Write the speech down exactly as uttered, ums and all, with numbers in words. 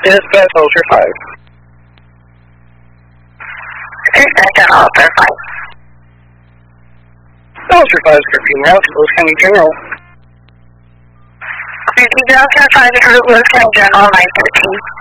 Dispatch Ultra five. Dispatch on Ultra five. Ultra five is repeating route to Lewis County General. Repeat Ultra five to Lewis County General nine thirteen.